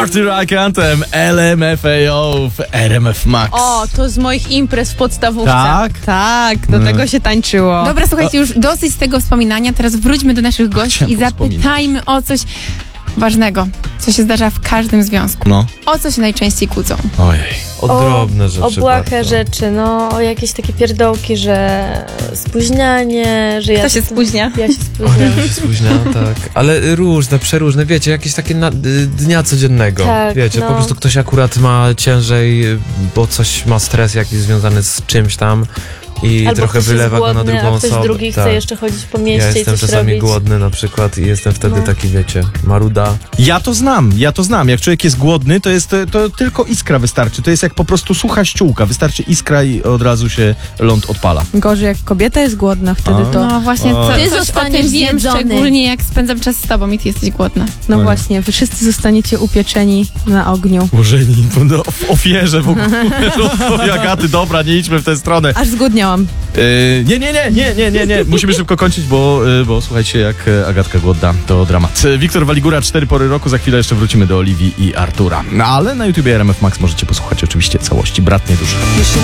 Party Rock Anthem LMFAO w RMF Max. O, to z moich imprez w podstawówce. Tak? Tak, do tego się tańczyło. Dobra, słuchajcie, już dosyć z tego wspominania. Teraz wróćmy do naszych gości Chciałem i zapytajmy o coś ważnego, co się zdarza w każdym związku. No. O co się najczęściej kłócą? Ojej. O drobne rzeczy. O błahe bardzo. rzeczy, no o jakieś takie pierdołki, że spóźnianie, że Kto się spóźnia? Ja się spóźniam. Oj, się spóźniam, tak. Ale różne, przeróżne, wiecie, jakieś takie dnia codziennego. Tak, wiecie, no. po prostu ktoś akurat ma ciężej, bo coś ma stres jakiś związany z czymś tam i Albo trochę ktoś wylewa jest go na głodny, drugą a ktoś osobę. drugi chce Tak. jeszcze chodzić po Ja mieście i jestem coś czasami robić. głodny na przykład i jestem wtedy No. taki, wiecie, maruda. Ja to znam. Jak człowiek jest głodny, to tylko iskra wystarczy. To jest jak po prostu sucha ściółka. Wystarczy iskra i od razu się ląd odpala. Gorzej, jak kobieta jest głodna, wtedy to... No właśnie, O. ty Ty coś o zostaniesz tym wiem, zjedzony. szczególnie jak spędzam czas z tobą i ty jesteś głodna. No Oj. właśnie, wy wszyscy zostaniecie upieczeni na ogniu. Ułożeni w ofierze w ogóle. Rozpowie Agaty, dobra, nie idźmy w tę stronę. Aż zgłodniałam. Nie. Musimy szybko kończyć, bo słuchajcie, jak Agatka głodna, to dramat. Wiktor Waligura, 4 pory roku, za chwilę jeszcze wrócimy do Oliwii i Artura. No ale na YouTubie RMF Max możecie posłuchać oczywiście całości. Brat nieduży.